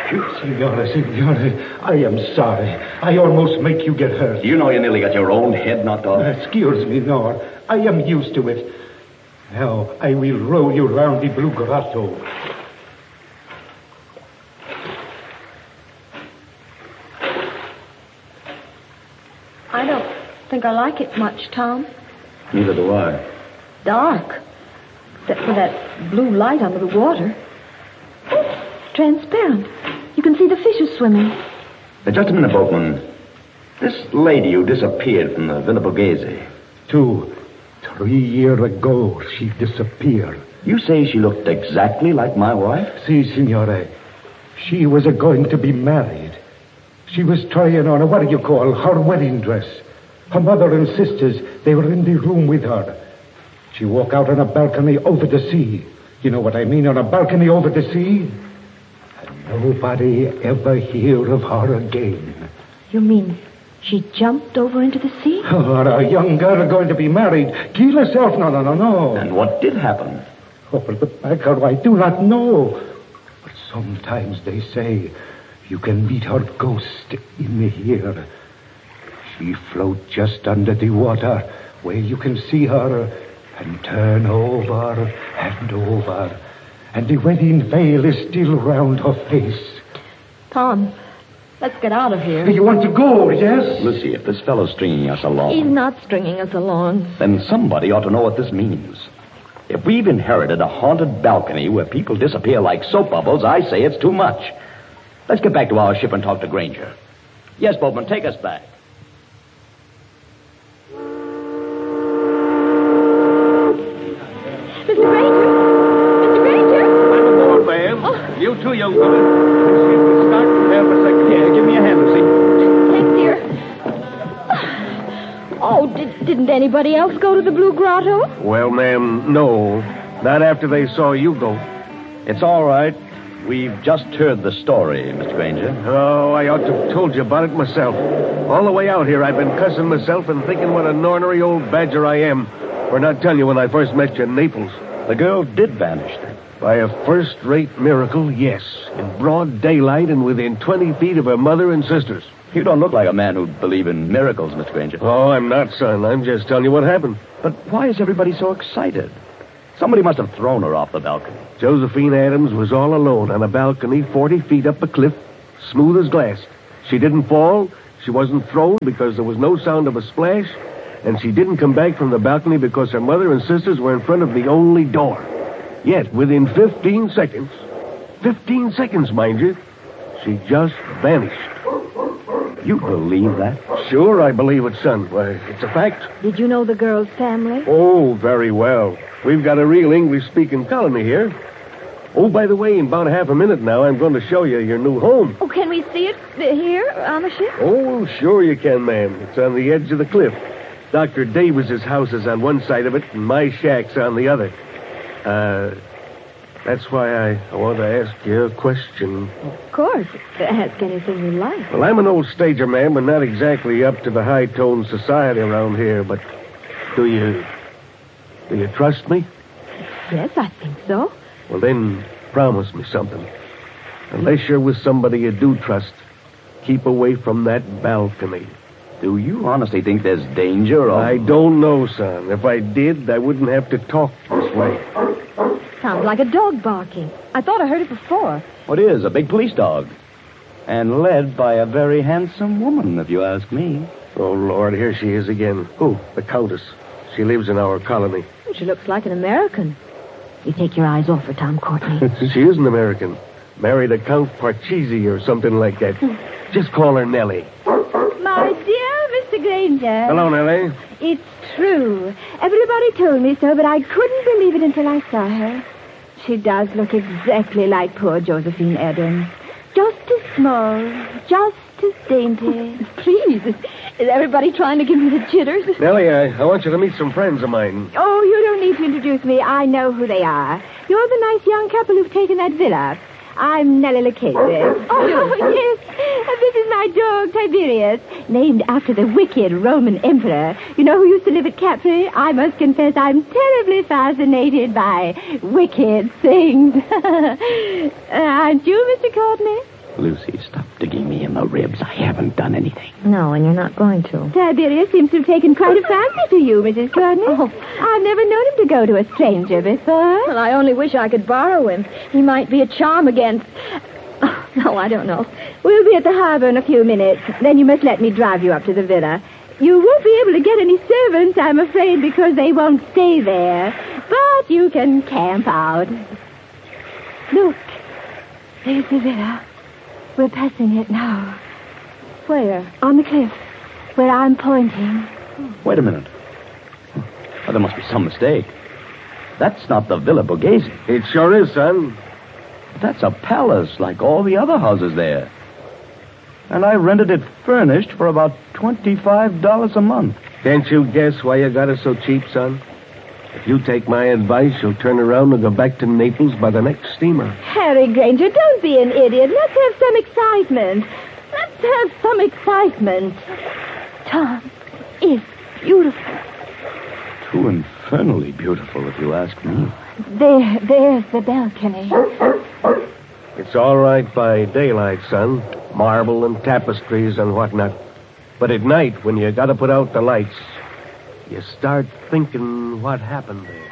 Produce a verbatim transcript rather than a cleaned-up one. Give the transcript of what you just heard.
Signore, signore, I am sorry. I almost make you get hurt. You know you nearly got your own head knocked off. Excuse me, no. I am used to it. Now, I will row you round the Blue Grotto. I don't think I like it much, Tom. Neither do I. Dark. Except for that blue light under the water. Oh, it's transparent. You can see the fishes swimming. Uh, just a minute, boatman. This lady who disappeared from the Villa Borghese. Two, three years ago, she disappeared. You say she looked exactly like my wife? Si, signore. She was a going to be married. She was trying on a, what do you call, her wedding dress. Her mother and sisters, they were in the room with her. She walked out on a balcony over the sea. You know what I mean, on a balcony over the sea? And nobody ever hear of her again. You mean she jumped over into the sea? Oh, a young girl going to be married. Kill herself. No, no, no, no. And what did happen? Oh, but Baker, I do not know. But sometimes they say you can meet her ghost in the here. She floats just under the water where you can see her and turn over and over. And the wedding veil is still round her face. Tom, let's get out of here. You want to go, yes? Lucy, if this fellow's stringing us along... He's not stringing us along. Then somebody ought to know what this means. If we've inherited a haunted balcony where people disappear like soap bubbles, I say it's too much. Let's get back to our ship and talk to Granger. Yes, boatman, take us back. Mister Granger? Mister Granger? I'm aboard, ma'am. Oh. You too, young woman. Excuse me, start from there for a second. Here, give me a hand, Lucy. Thanks, dear. Oh, did, didn't anybody else go to the Blue Grotto? Well, ma'am, no. Not after they saw you go. It's all right. We've just heard the story, Mister Granger. Oh, I ought to have told you about it myself. All the way out here, I've been cussing myself and thinking what an ornery old badger I am for not telling you when I first met you in Naples. The girl did vanish then. By a first-rate miracle, yes. In broad daylight and within twenty feet of her mother and sisters. You don't look like a man who'd believe in miracles, Mister Granger. Oh, I'm not, son. I'm just telling you what happened. But why is everybody so excited? Somebody must have thrown her off the balcony. Josephine Adams was all alone on a balcony forty feet up a cliff, smooth as glass. She didn't fall. She wasn't thrown because there was no sound of a splash. And she didn't come back from the balcony because her mother and sisters were in front of the only door. Yet, within fifteen seconds, fifteen seconds, mind you, she just vanished. You believe that? Sure, I believe it, son. Why, it's a fact. Did you know the girl's family? Oh, very well. We've got a real English-speaking colony here. Oh, by the way, in about half a minute now, I'm going to show you your new home. Oh, can we see it uh, here on the ship? Oh, sure you can, ma'am. It's on the edge of the cliff. Doctor Davis's house is on one side of it, and my shack's on the other. Uh, that's why I, I want to ask you a question. Of course. Ask anything you like. Well, I'm an old stager, ma'am, and not exactly up to the high-toned society around here, but do you... do you trust me? Yes, I think so. Well, then, promise me something. Unless you're with somebody you do trust, keep away from that balcony. Do you honestly think there's danger, or... I don't know, son. If I did, I wouldn't have to talk this way. Sounds like a dog barking. I thought I heard it before. What is? A big police dog. And led by a very handsome woman, if you ask me. Oh, Lord, here she is again. Who? The Countess. She lives in our colony. She looks like an American. You take your eyes off her, Tom Courtney. She is an American. Married a Count Parcheesi or something like that. Just call her Nellie. My dear Mister Granger. Hello, Nellie. It's true. Everybody told me so, but I couldn't believe it until I saw her. She does look exactly like poor Josephine Adams. Just as small, just as dainty. Please, is, is everybody trying to give me the jitters? Nellie, I, I want you to meet some friends of mine. Oh, you don't need to introduce me. I know who they are. You're the nice young couple who've taken that villa. I'm Nellie Lucchese. Oh, yes. This is my dog, Tiberius, named after the wicked Roman emperor. You know who used to live at Capri? I must confess I'm terribly fascinated by wicked things. uh, aren't you, Mister Courtney? Lucy, stop digging me in the ribs. I haven't done anything. No, and you're not going to. Tiberius seems to have taken quite a fancy to you, Missus Courtney. Oh. I've never known him to go to a stranger before. Well, I only wish I could borrow him. He might be a charm against... Oh, no, I don't know. We'll be at the harbor in a few minutes. Then you must let me drive you up to the villa. You won't be able to get any servants, I'm afraid, because they won't stay there. But you can camp out. Look, there's the villa. We're passing it now. Where? On the cliff, where I'm pointing. Wait a minute. Oh, there must be some mistake. That's not the Villa Borghese. It sure is, son. That's a palace like all the other houses there. And I rented it furnished for about twenty-five dollars a month. Can't you guess why you got it so cheap, son? If you take my advice, you'll turn around and go back to Naples by the next steamer. Harry Granger, don't be an idiot. Let's have some excitement. Let's have some excitement. Tom is beautiful. Too infernally beautiful, if you ask me. There, there's the balcony. It's all right by daylight, son. Marble and tapestries and whatnot. But at night, when you gotta put out the lights, you start thinking what happened there.